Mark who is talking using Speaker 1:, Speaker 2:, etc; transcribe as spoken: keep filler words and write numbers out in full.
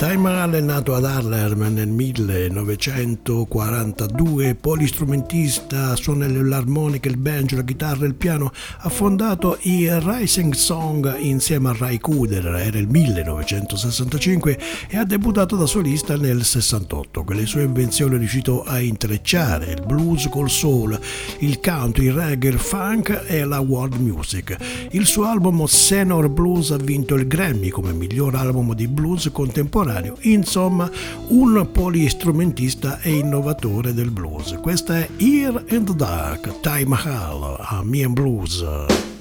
Speaker 1: Ty Mahal è nato ad Harlem nel millenovecentoquarantadue, polistrumentista, suona l'armonica, il banjo, la chitarra e il piano. Ha fondato i Rising Song insieme a Ry Cooder, era il millenovecentosessantacinque, e ha debuttato da solista nel sessantotto. Con le sue invenzioni è riuscito a intrecciare il blues col soul, il country, il reggae, il funk e la world music. Il suo album Senior Blues ha vinto il Grammy come miglior album di blues contemporaneo. Insomma, un polistrumentista e innovatore del blues. Questa è Here in the Dark, Ty Mahal a Me and Blues.